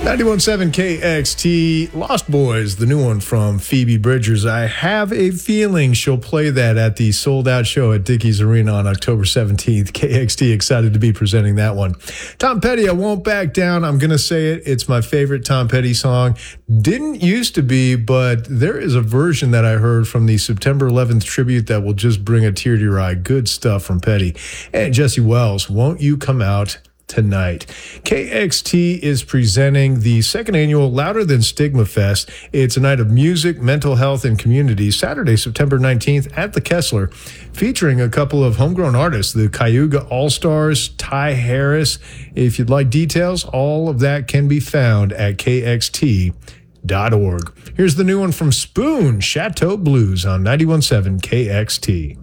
91.7 KXT, Lost Boys, the new one from Phoebe Bridgers. I have a feeling she'll play that at the sold-out show at Dickies Arena on October 17th. KXT excited to be presenting that one. Tom Petty, I Won't Back Down. I'm going to say it. It's my favorite Tom Petty song. Didn't used to be, but there is a version that I heard from the September 11th tribute that will just bring a tear to your eye. Good stuff from Petty. And Jesse Wells, Won't You Come Out Tonight. KXT is presenting the second annual Louder Than Stigma Fest. It's a night of music, mental health, and community, Saturday, September 19th at the Kessler, featuring a couple of homegrown artists, the Cayuga All-Stars, Ty Harris. If you'd like details, all of that can be found at kxt.org. Here's the new one from Spoon, Chateau Blues on 91.7 KXT.